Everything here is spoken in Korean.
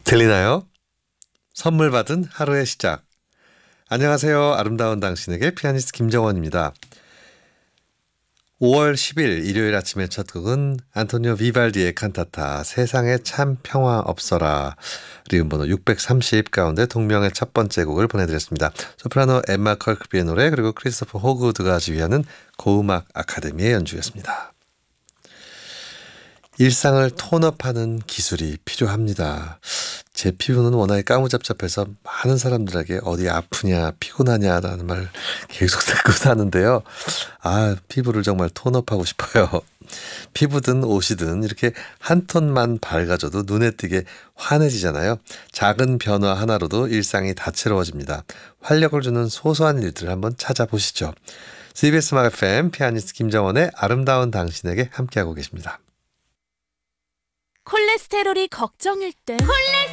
들리나요? 선물 받은 하루의 시작. 안녕하세요. 아름다운 당신에게 피아니스트 김정원입니다. 5월 10일 일요일 아침의 첫 곡은 안토니오 비발디의 칸타타 세상에 참 평화 없어라 리음번호 630 가운데 동명의 첫 번째 곡을 보내드렸습니다. 소프라노 엠마 컬크비의 노래 그리고 크리스토퍼 호그드가 지휘하는 고음악 아카데미의 연주였습니다. 일상을 톤업하는 기술이 필요합니다. 제 피부는 워낙에 까무잡잡해서 많은 사람들에게 어디 아프냐 피곤하냐라는 말 계속 듣고 사는데요. 피부를 정말 톤업하고 싶어요. 피부든 옷이든 이렇게 한 톤만 밝아져도 눈에 띄게 환해지잖아요. 작은 변화 하나로도 일상이 다채로워집니다. 활력을 주는 소소한 일들을 한번 찾아보시죠. CBS 음악 FM 피아니스트 김정원의 아름다운 당신에게 함께하고 계십니다. 콜레스테롤이 걱정일 땐